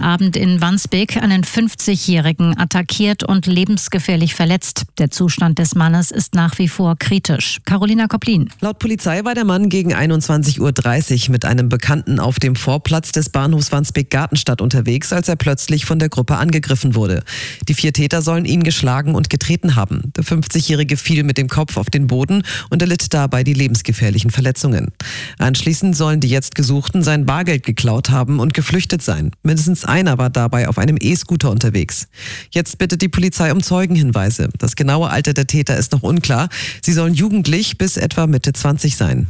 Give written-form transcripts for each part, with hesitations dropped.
Abend in Wandsbek einen 50-Jährigen attackiert und lebensgefährlich verletzt. Der Zustand des Mannes ist nach wie vor kritisch. Carolina Koplin. Laut Polizei war der Mann gegen 21:30 Uhr mit einem Bekannten auf dem Vorplatz des Bahnhofs Wandsbek-Gartenstadt unterwegs, als er plötzlich von der Gruppe angegriffen wurde. Die 4 Täter sollen ihn geschlagen und getreten haben. Der 50-Jährige fiel mit dem Kopf auf den Boden und erlitt dabei die lebensgefährlichen Verletzungen. Anschließend sollen die jetzt Gesuchten sein Bargeld geklaut haben und geflüchtet sein. Mindestens einer war dabei auf einem E-Scooter unterwegs. Jetzt bittet die Polizei um Zeugenhinweise. Das genaue Alter der Täter ist noch unklar. Sie sollen jugendlich bis etwa Mitte 20 sein.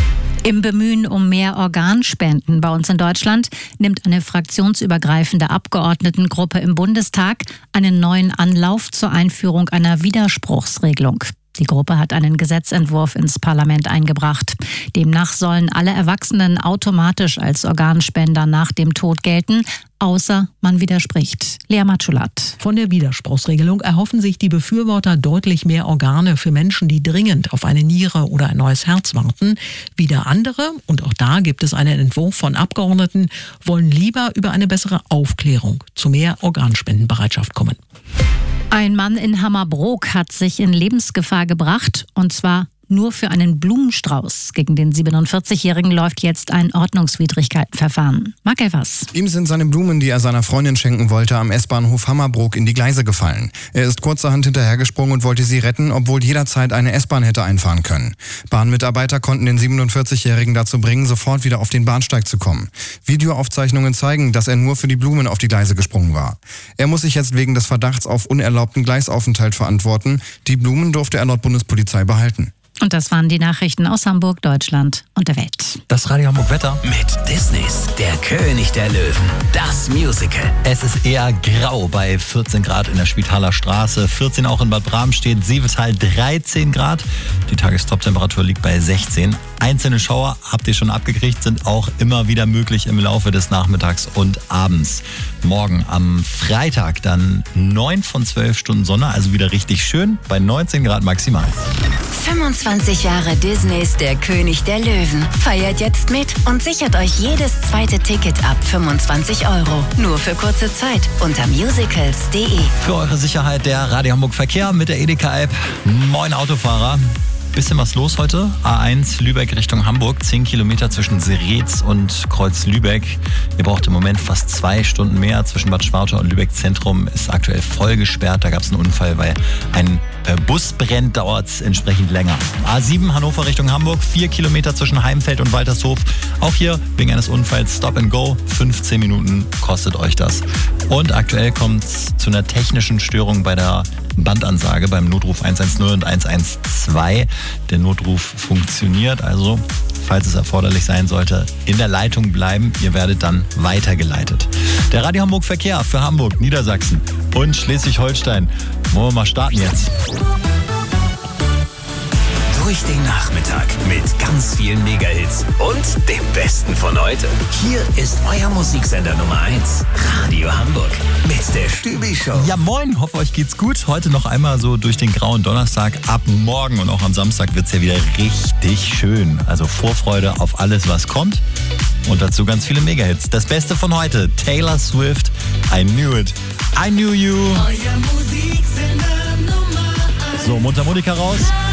Im Bemühen um mehr Organspenden bei uns in Deutschland nimmt eine fraktionsübergreifende Abgeordnetengruppe im Bundestag einen neuen Anlauf zur Einführung einer Widerspruchsregelung. Die Gruppe hat einen Gesetzentwurf ins Parlament eingebracht. Demnach sollen alle Erwachsenen automatisch als Organspender nach dem Tod gelten, außer man widerspricht. Lea Matschulat. Von der Widerspruchsregelung erhoffen sich die Befürworter deutlich mehr Organe für Menschen, die dringend auf eine Niere oder ein neues Herz warten. Wieder andere, und auch da gibt es einen Entwurf von Abgeordneten, wollen lieber über eine bessere Aufklärung zu mehr Organspendenbereitschaft kommen. Ein Mann in Hammerbrook hat sich in Lebensgefahr gebracht, und zwar nur für einen Blumenstrauß. Gegen den 47-Jährigen läuft jetzt ein Ordnungswidrigkeitenverfahren. Marc Evers. Ihm sind seine Blumen, die er seiner Freundin schenken wollte, am S-Bahnhof Hammerbrook in die Gleise gefallen. Er ist kurzerhand hinterhergesprungen und wollte sie retten, obwohl jederzeit eine S-Bahn hätte einfahren können. Bahnmitarbeiter konnten den 47-Jährigen dazu bringen, sofort wieder auf den Bahnsteig zu kommen. Videoaufzeichnungen zeigen, dass er nur für die Blumen auf die Gleise gesprungen war. Er muss sich jetzt wegen des Verdachts auf unerlaubten Gleisaufenthalt verantworten. Die Blumen durfte er laut Bundespolizei behalten. Und das waren die Nachrichten aus Hamburg, Deutschland und der Welt. Das Radio Hamburg Wetter. Mit Disneys Der König der Löwen. Das Musical. Es ist eher grau bei 14 Grad in der Spitaler Straße, 14 auch in Bad Bramstedt, Sievetal 13 Grad. Die Tagestoptemperatur liegt bei 16. Einzelne Schauer, habt ihr schon abgekriegt, sind auch immer wieder möglich im Laufe des Nachmittags und abends. Morgen am Freitag dann 9 von 12 Stunden Sonne, also wieder richtig schön, bei 19 Grad maximal. 25 Jahre Disneys Der König der Löwen. Feiert jetzt mit und sichert euch jedes zweite Ticket ab 25 €. Nur für kurze Zeit unter musicals.de. Für eure Sicherheit der Radio Hamburg Verkehr mit der Edeka-App. Moin Autofahrer. Bisschen was los heute. A1 Lübeck Richtung Hamburg. 10 Kilometer zwischen Seretz und Kreuz Lübeck. Ihr braucht im Moment fast 2 Stunden mehr. Zwischen Bad Schwartau und Lübeck Zentrum ist aktuell voll gesperrt. Da gab es einen Unfall, weil ein Bus brennt, dauert es entsprechend länger. A7 Hannover Richtung Hamburg. 4 Kilometer zwischen Heimfeld und Waltershof. Auch hier wegen eines Unfalls Stop and Go. 15 Minuten kostet euch das. Und aktuell kommt es zu einer technischen Störung bei der Bandansage beim Notruf 110 und 112. Der Notruf funktioniert, also falls es erforderlich sein sollte, in der Leitung bleiben. Ihr werdet dann weitergeleitet. Der Radio Hamburg Verkehr für Hamburg, Niedersachsen und Schleswig-Holstein. Wollen wir mal starten jetzt? Durch den Nachmittag mit ganz vielen Mega-Hits und dem Besten von heute. Hier ist euer Musiksender Nummer 1, Radio Hamburg mit der Stübi-Show. Ja moin, hoffe euch geht's gut. Heute noch einmal so durch den grauen Donnerstag. Ab morgen und auch am Samstag wird's ja wieder richtig schön. Also Vorfreude auf alles, was kommt. Und dazu ganz viele Mega-Hits. Das Beste von heute, Taylor Swift, I Knew It, I Knew You. Euer Musiksender Nummer 1. So, Mundharmonika raus.